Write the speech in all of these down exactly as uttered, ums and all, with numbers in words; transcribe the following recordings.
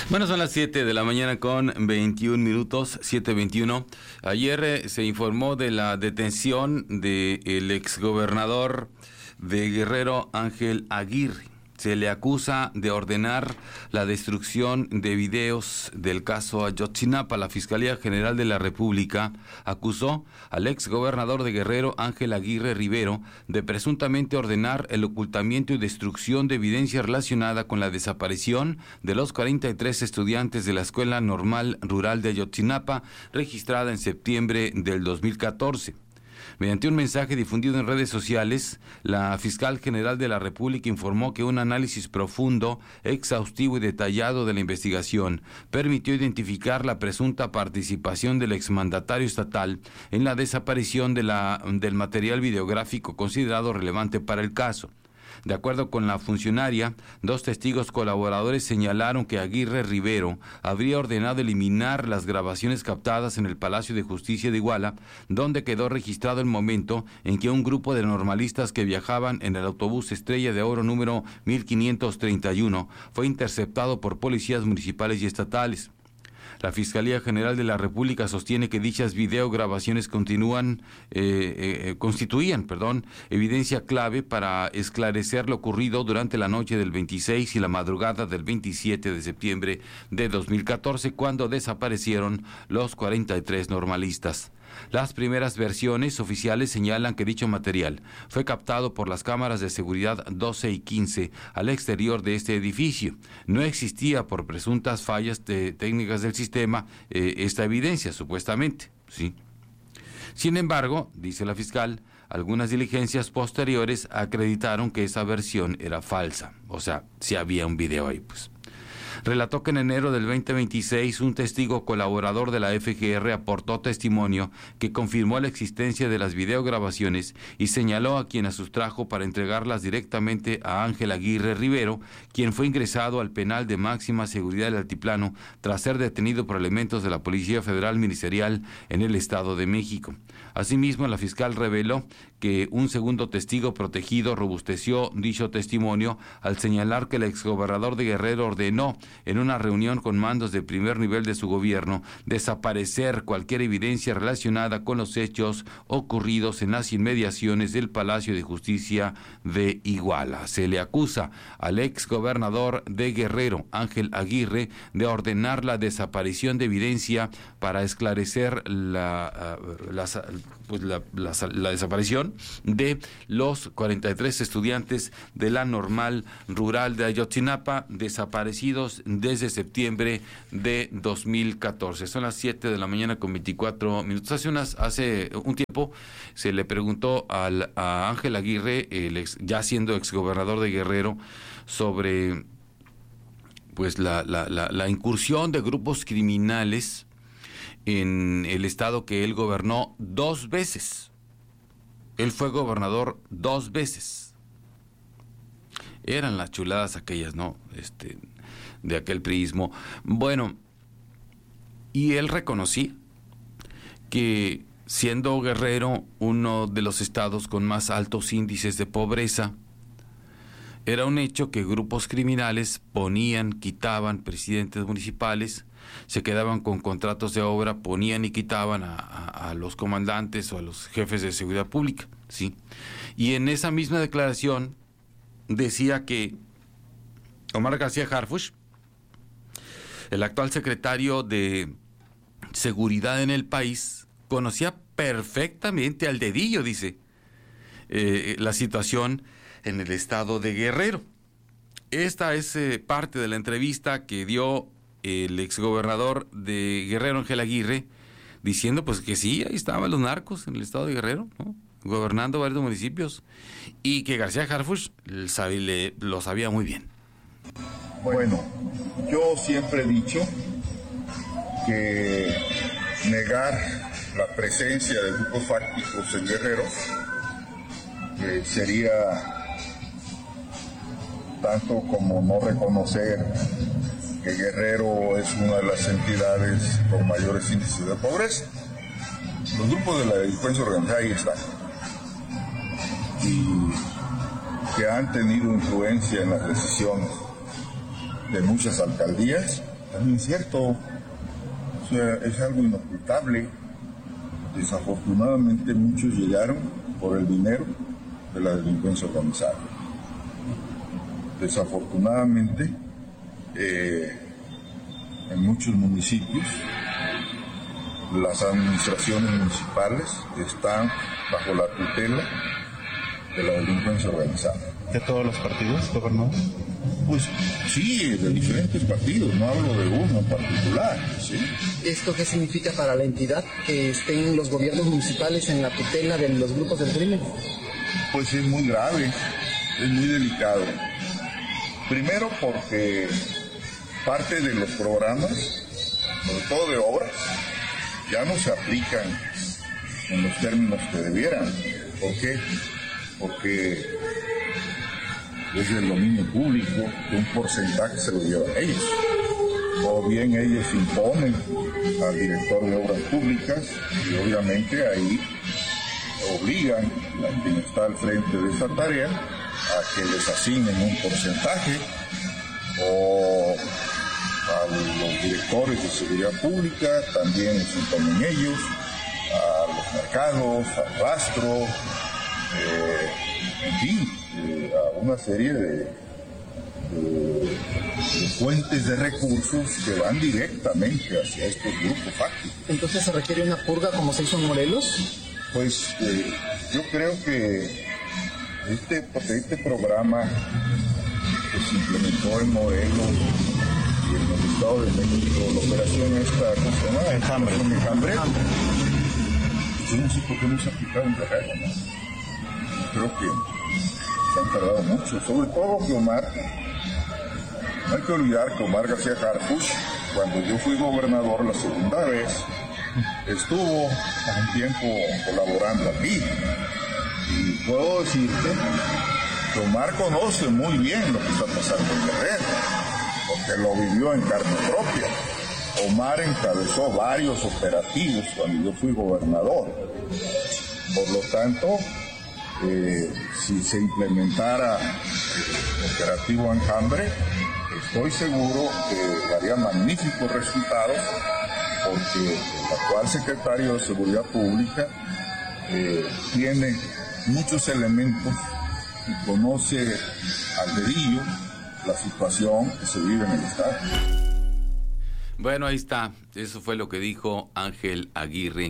Bueno, son las siete de la mañana con veintiún minutos, siete veintiuno. Ayer eh, se informó de la detención del exgobernador de Guerrero, Ángel Aguirre. Se le acusa de ordenar la destrucción de videos del caso Ayotzinapa. La Fiscalía General de la República acusó al exgobernador de Guerrero, Ángel Aguirre Rivero, de presuntamente ordenar el ocultamiento y destrucción de evidencia relacionada con la desaparición de los cuarenta y tres estudiantes de la Escuela Normal Rural de Ayotzinapa, registrada en septiembre del dos mil catorce. Mediante un mensaje difundido en redes sociales, la Fiscal General de la República informó que un análisis profundo, exhaustivo y detallado de la investigación permitió identificar la presunta participación del exmandatario estatal en la desaparición de la, del material videográfico considerado relevante para el caso. De acuerdo con la funcionaria, dos testigos colaboradores señalaron que Aguirre Rivero habría ordenado eliminar las grabaciones captadas en el Palacio de Justicia de Iguala, donde quedó registrado el momento en que un grupo de normalistas que viajaban en el autobús Estrella de Oro número mil quinientos treinta y uno fue interceptado por policías municipales y estatales. La Fiscalía General de la República sostiene que dichas videograbaciones continúan, eh, eh, constituían, perdón, evidencia clave para esclarecer lo ocurrido durante la noche del veintiséis y la madrugada del veintisiete de septiembre de dos mil catorce, cuando desaparecieron los cuarenta y tres normalistas. Las primeras versiones oficiales señalan que dicho material fue captado por las cámaras de seguridad doce y quince al exterior de este edificio. No existía, por presuntas fallas de técnicas del sistema, eh, esta evidencia, supuestamente, ¿sí? Sin embargo, dice la fiscal, algunas diligencias posteriores acreditaron que esa versión era falsa. O sea, si había un video ahí, pues. Relató que en enero del veinte veintiséis un testigo colaborador de la F G R aportó testimonio que confirmó la existencia de las videograbaciones y señaló a quien las sustrajo para entregarlas directamente a Ángel Aguirre Rivero, quien fue ingresado al penal de máxima seguridad del Altiplano tras ser detenido por elementos de la Policía Federal Ministerial en el Estado de México. Asimismo, la fiscal reveló que un segundo testigo protegido robusteció dicho testimonio al señalar que el exgobernador de Guerrero ordenó en una reunión con mandos de primer nivel de su gobierno desaparecer cualquier evidencia relacionada con los hechos ocurridos en las inmediaciones del Palacio de Justicia de Iguala. Se le acusa al exgobernador de Guerrero, Ángel Aguirre, de ordenar la desaparición de evidencia para esclarecer la, uh, la, pues la, la, la desaparición de los cuarenta y tres estudiantes de la Normal Rural de Ayotzinapa, desaparecidos desde septiembre de dos mil catorce. Son las siete de la mañana con veinticuatro minutos. Hace unas, hace un tiempo se le preguntó al, a Ángel Aguirre, el ex, ya siendo exgobernador de Guerrero, sobre pues la, la, la, la incursión de grupos criminales en el estado que él gobernó dos veces. Él fue gobernador dos veces. Eran las chuladas aquellas, ¿no? Este, de aquel priismo. Bueno, y él reconocía que siendo Guerrero uno de los estados con más altos índices de pobreza, era un hecho que grupos criminales ponían, quitaban presidentes municipales, se quedaban con contratos de obra, ponían y quitaban a, a, a los comandantes o a los jefes de seguridad pública, ¿sí? Y en esa misma declaración decía que Omar García Harfuch, el actual secretario de Seguridad en el país, conocía perfectamente al dedillo, dice, eh, la situación en el estado de Guerrero. Esta es eh, parte de la entrevista que dio el exgobernador de Guerrero, Ángel Aguirre, diciendo pues que sí, ahí estaban los narcos en el estado de Guerrero, ¿no?, gobernando varios municipios, y que García Harfuch lo sabía muy bien. Bueno, yo siempre he dicho que negar la presencia de grupos fácticos en Guerrero eh, sería tanto como no reconocer que Guerrero es una de las entidades con mayores índices de pobreza. Los grupos de la delincuencia organizada ahí están, y que han tenido influencia en las decisiones de muchas alcaldías, también es cierto, o sea, es algo inocultable. Desafortunadamente muchos llegaron por el dinero de la delincuencia organizada. Desafortunadamente, eh, en muchos municipios, las administraciones municipales están bajo la tutela de la delincuencia organizada. ¿De todos los partidos, gobernador? Pues sí, de diferentes partidos, no hablo de uno en particular, ¿sí? ¿Esto qué significa para la entidad que estén los gobiernos municipales en la tutela de los grupos del crimen? Pues es muy grave, es muy delicado. Primero porque parte de los programas, sobre todo de obras, ya no se aplican en los términos que debieran. ¿Por qué? Porque es del dominio público, que un porcentaje se lo llevan ellos. O bien ellos imponen al director de obras públicas y obviamente ahí obligan a quien está al frente de esa tarea a que les asignen un porcentaje, o a los directores de seguridad pública también les imponen ellos, a los mercados, al rastro, eh, en fin, eh, a una serie de, de, de fuentes de recursos que van directamente hacia estos grupos fácticos. ¿Entonces se requiere una purga como se hizo en Morelos? Pues eh, yo creo que este, este programa que se implementó en Morelos y en el Estado de México, la operación esta, ¿cómo se llama? Enjambre. Enjambre. Yo no sé por qué no se aplicaron de regla, ¿no? Creo que se han tardado mucho, sobre todo que Omar, no hay que olvidar que Omar García Harfuch, cuando yo fui gobernador la segunda vez, estuvo un tiempo colaborando aquí. Y puedo decirte que Omar conoce muy bien lo que está pasando en Guerrero, porque lo vivió en carne propia. Omar encabezó varios operativos cuando yo fui gobernador. Por lo tanto, eh, si se implementara el operativo Enjambre, estoy seguro que daría magníficos resultados, porque el actual secretario de Seguridad Pública eh, tiene muchos elementos y conoce al dedillo la situación que se vive en el Estado. Bueno, ahí está. Eso fue lo que dijo Ángel Aguirre,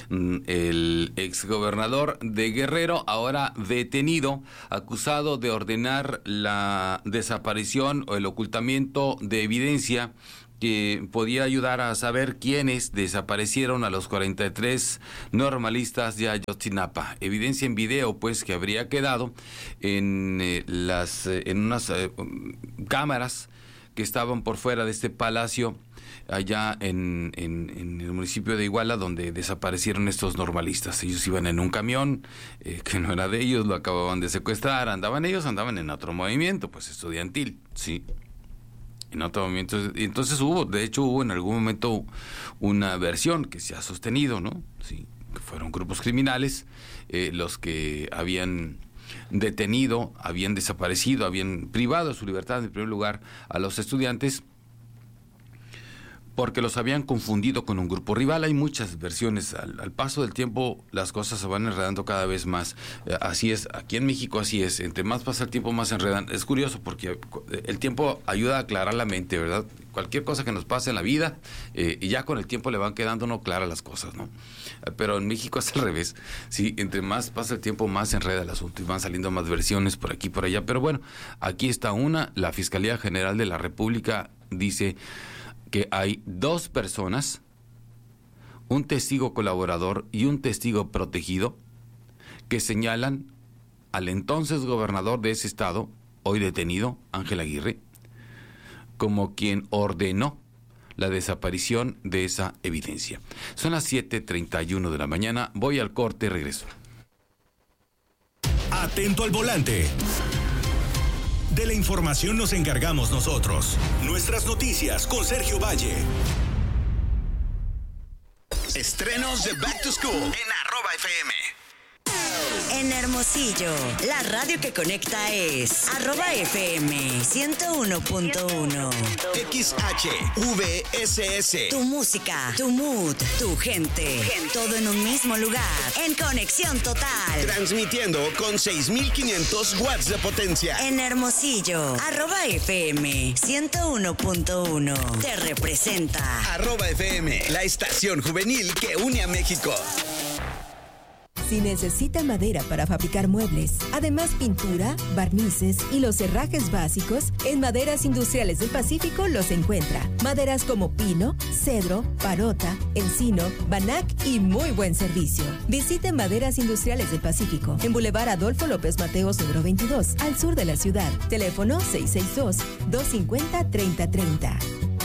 el exgobernador de Guerrero, ahora detenido, acusado de ordenar la desaparición o el ocultamiento de evidencia que podía ayudar a saber quiénes desaparecieron a los cuarenta y tres normalistas de Ayotzinapa. Evidencia en video, pues, que habría quedado en eh, las eh, en unas eh, cámaras que estaban por fuera de este palacio allá en, en, en el municipio de Iguala, donde desaparecieron estos normalistas. Ellos iban en un camión eh, que no era de ellos, lo acababan de secuestrar. Andaban ellos, andaban en otro movimiento, pues estudiantil, sí. En otro momento, entonces hubo, de hecho hubo en algún momento una versión que se ha sostenido, ¿no? Sí, que fueron grupos criminales eh, los que habían detenido, habían desaparecido, habían privado de su libertad en primer lugar a los estudiantes, porque los habían confundido con un grupo rival. Hay muchas versiones. Al, al paso del tiempo las cosas se van enredando cada vez más. Eh, así es, aquí en México así es. Entre más pasa el tiempo, más se enredan. Es curioso porque el tiempo ayuda a aclarar la mente, ¿verdad? Cualquier cosa que nos pase en la vida, eh, y ya con el tiempo le van quedando no claras las cosas, ¿no? Pero en México es al revés. Sí, entre más pasa el tiempo, más se enreda el asunto y van saliendo más versiones por aquí y por allá. Pero bueno, aquí está una. La Fiscalía General de la República dice que hay dos personas, un testigo colaborador y un testigo protegido, que señalan al entonces gobernador de ese estado, hoy detenido, Ángel Aguirre, como quien ordenó la desaparición de esa evidencia. Son las siete treinta y uno de la mañana, voy al corte, regreso. Atento al volante. De la información nos encargamos nosotros. Nuestras noticias con Sergio Valle. Estrenos de Back to School en arroba F M. En Hermosillo, la radio que conecta es arroba F M ciento uno punto uno. X H V S S. Tu música, tu mood, tu gente. Todo en un mismo lugar. En conexión total. Transmitiendo con seis mil quinientos watts de potencia. En Hermosillo, arroba F M ciento uno punto uno. Te representa. Arroba F M, la estación juvenil que une a México. Si necesita madera para fabricar muebles, además pintura, barnices y los herrajes básicos, en Maderas Industriales del Pacífico los encuentra. Maderas como pino, cedro, parota, encino, banac y muy buen servicio. Visite Maderas Industriales del Pacífico en Boulevard Adolfo López Mateos número veintidós, al sur de la ciudad. Teléfono seis seis dos, dos cinco cero, tres cero tres cero.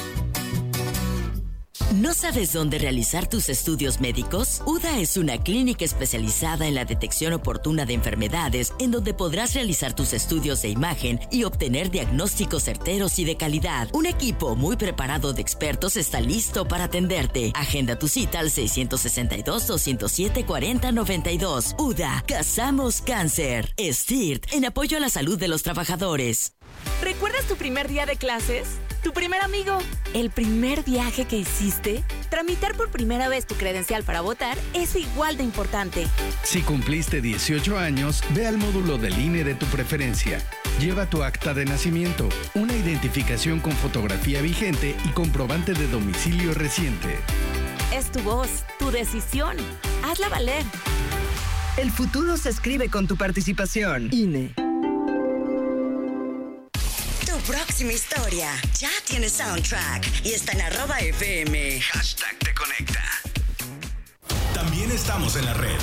¿No sabes dónde realizar tus estudios médicos? U D A es una clínica especializada en la detección oportuna de enfermedades, en donde podrás realizar tus estudios de imagen y obtener diagnósticos certeros y de calidad. Un equipo muy preparado de expertos está listo para atenderte. Agenda tu cita al seis seis dos, dos cero siete, cuatro cero nueve dos. U D A, Cazamos Cáncer. S T I R T, en apoyo a la salud de los trabajadores. ¿Recuerdas tu primer día de clases? ¿Tu primer amigo? ¿El primer viaje que hiciste? Tramitar por primera vez tu credencial para votar es igual de importante. Si cumpliste dieciocho años, ve al módulo del I N E de tu preferencia. Lleva tu acta de nacimiento, una identificación con fotografía vigente y comprobante de domicilio reciente. Es tu voz, tu decisión. Hazla valer. El futuro se escribe con tu participación. I N E. Próxima historia ya tiene soundtrack y está en arroba F M. Hashtag te conecta. También estamos en la red.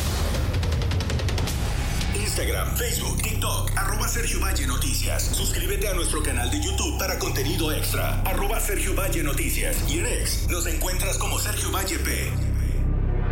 Instagram, Facebook, TikTok, arroba Sergio Valle Noticias. Suscríbete a nuestro canal de YouTube para contenido extra, arroba Sergio Valle Noticias. Y en X nos encuentras como Sergio Valle.